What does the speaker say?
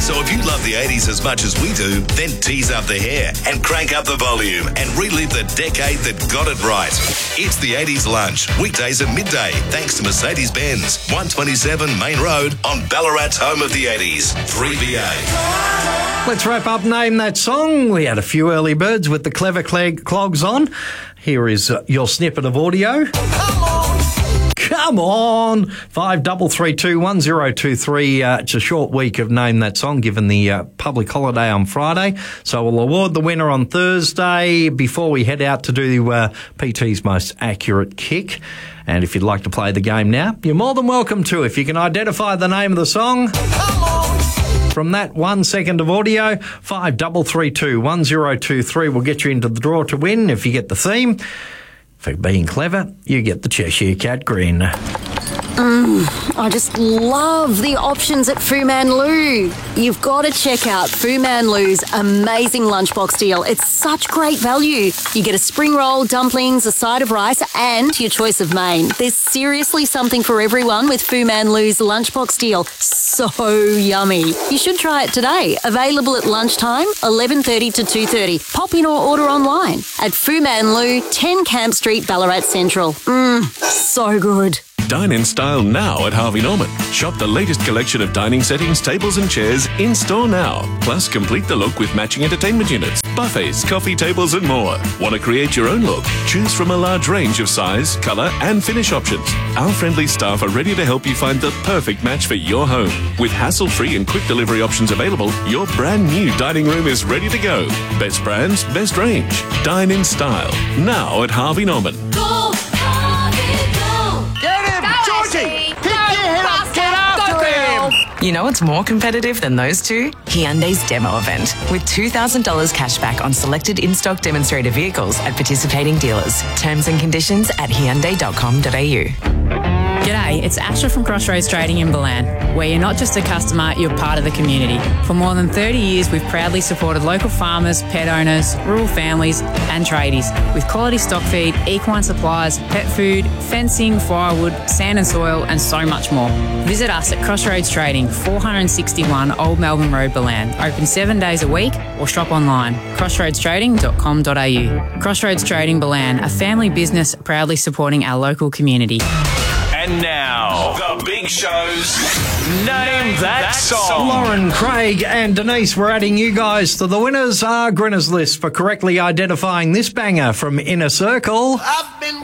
So if you love the 80s as much as we do, then tease up the hair and crank up the volume and relive the decade that got it right. It's the 80s Lunch, weekdays at midday, thanks to Mercedes-Benz, 127 Main Road on Ballarat's home of the 80s, 3BA. Let's wrap up Name That Song. We had a few early birds with the Clever Clogs on. Here is your snippet of audio. Come on! 53321023. It's a short week of Name That Song, given the public holiday on Friday. So we'll award the winner on Thursday before we head out to do PT's most accurate kick. And if you'd like to play the game now, you're more than welcome to. If you can identify the name of the song from that 1 second of audio, 53321023 will get you into the draw to win. If you get the theme, for being clever, you get the Cheshire Cat grin. I just love the options at Fu Man Lou. You've got to check out Fu Man Lou's amazing lunchbox deal. It's such great value. You get a spring roll, dumplings, a side of rice, and your choice of main. There's seriously something for everyone with Fu Man Lou's lunchbox deal. So yummy. You should try it today. Available at lunchtime, 11:30 to 2:30. Pop in or order online at Fu Man Lou, 10 Camp Street, Ballarat Central. So good. Dine in style now at Harvey Norman. Shop the latest collection of dining settings, tables and chairs in store now. Plus, complete the look with matching entertainment units, buffets, coffee tables and more. Want to create your own look? Choose from a large range of size, colour and finish options. Our friendly staff are ready to help you find the perfect match for your home. With hassle-free and quick delivery options available, your brand new dining room is ready to go. Best brands, best range. Dine in style now at Harvey Norman. Go, Harvey, go! Get him! Georgie! Pick your head up! Get after him! You know what's more competitive than those two? Hyundai's demo event, with $2,000 cash back on selected in-stock demonstrator vehicles at participating dealers. Terms and conditions at hyundai.com.au. G'day, it's Asha from Crossroads Trading in Balan, where you're not just a customer, you're part of the community. For more than 30 years, we've proudly supported local farmers, pet owners, rural families and tradies with quality stock feed, equine supplies, pet food, fencing, firewood, sand and soil and so much more. Visit us at Crossroads Trading, 461 Old Melbourne Road, Balan. Open 7 days a week or shop online, crossroadstrading.com.au. Crossroads Trading Balan, a family business proudly supporting our local community. And now, the big show's Name That Song. Lauren, Craig and Denise, we're adding you guys to the winners. Our Grinners list for correctly identifying this banger from Inner Circle. I've been